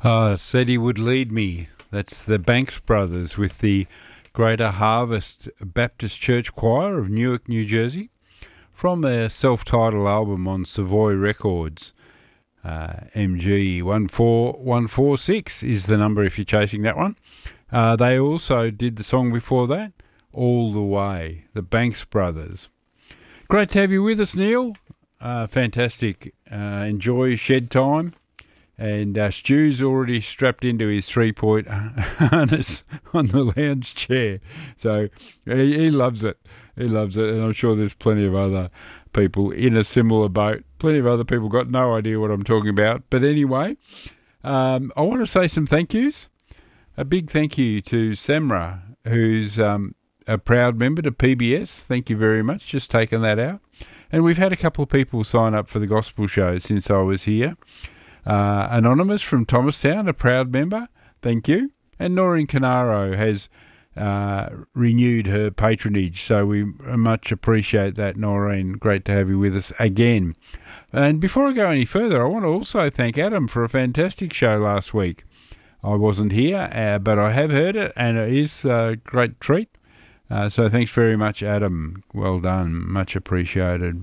Said he would lead me. That's the Banks Brothers with the Greater Harvest Baptist Church Choir of Newark, New Jersey, from their self-titled album on Savoy Records. MG 14146 is the number if you're chasing that one. They also did the song before that, All the Way, the Banks Brothers. Great to have you with us, Neil. Fantastic. Enjoy shed time. And Stu's already strapped into his 3-point harness on the lounge chair. So he loves it. He loves it. And I'm sure there's plenty of other people in a similar boat. Plenty of other people got no idea what I'm talking about. But anyway, I want to say some thank yous. A big thank you to Samra, who's a proud member to PBS. Thank you very much. Just taking that out. And we've had a couple of people sign up for the gospel show since I was here. Anonymous from Thomastown, a proud member, thank you. And Noreen Canaro has renewed her patronage, so we much appreciate that, Noreen. Great to have you with us again. And before I go any further, I want to also thank Adam for a fantastic show last week. I wasn't here, but I have heard it, and it is a great treat. So thanks very much, Adam. Well done. Much appreciated.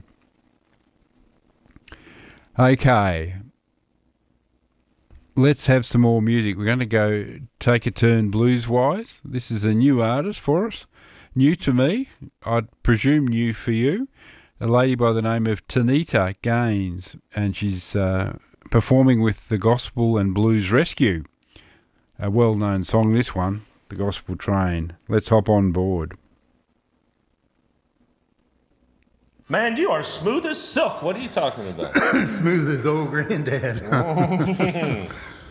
Okay. Let's have some more music. We're going to go take a turn blues-wise. This is a new artist for us. New to me. I'd presume new for you. A lady by the name of Tanita Gaines, and she's performing with the Gospel and Blues Rescue. A well-known song, this one, The Gospel Train. Let's hop on board. Man, you are smooth as silk. What are you talking about? Smooth as old granddad.